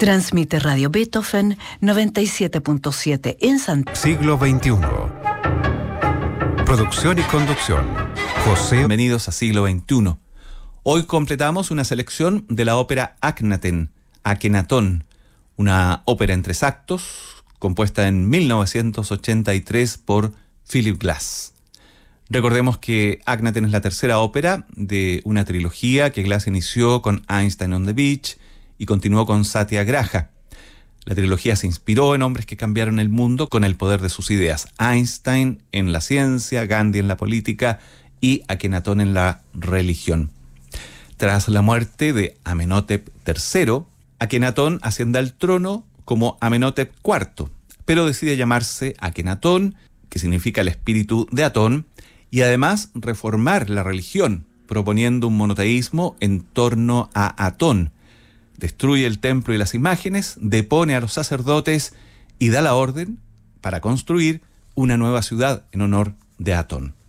Transmite Radio Beethoven 97.7 en Siglo XXI. Producción y conducción, José. Bienvenidos a Siglo XXI. Hoy completamos una selección de la ópera Akenatón, una ópera en 3 actos, compuesta en 1983 por Philip Glass. Recordemos que Akenatón es la tercera ópera de una trilogía que Glass inició con Einstein on the Beach y continuó con Satyagraha. La trilogía se inspiró en hombres que cambiaron el mundo con el poder de sus ideas. Einstein en la ciencia, Gandhi en la política y Akenatón en la religión. Tras la muerte de Amenhotep III, Akenatón asciende al trono como Amenhotep IV, pero decide llamarse Akenatón, que significa el espíritu de Atón, y además reformar la religión, proponiendo un monoteísmo en torno a Atón. Destruye el templo y las imágenes, depone a los sacerdotes y da la orden para construir una nueva ciudad en honor de Atón.